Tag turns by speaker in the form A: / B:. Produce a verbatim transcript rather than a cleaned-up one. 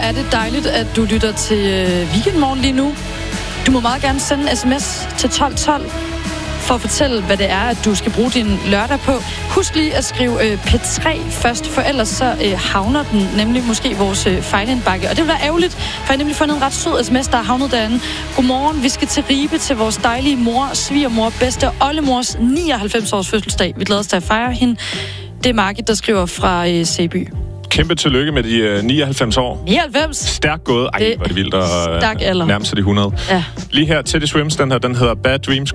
A: Er det dejligt, at du lytter til øh, Weekendmorgen lige nu. Du må meget gerne sende en sms til tolv tolv for at fortælle, hvad det er, at du skal bruge din lørdag på. Husk lige at skrive øh, P tre først, for ellers så øh, havner den nemlig måske i vores øh, fejlindbakke. Og det vil være ærgerligt, for jeg har nemlig fundet en ret sød sms, der er havnet derinde. Godmorgen, vi skal til Ribe til vores dejlige mor, svigermor, bedste oldemors nioghalvfems års fødselsdag. Vi glæder os til at fejre hende. Det er Margit, der skriver fra øh, Sæby.
B: Kæmpe tillykke med de øh, nioghalvfems år.
A: nioghalvfems?
B: Stærkt gået. Ej, hvor er det vildt at
A: Stærk alder.
B: nærme sig de hundrede.
A: Ja.
B: Lige her, Teddy Swims, den her, den hedder Bad Dreams.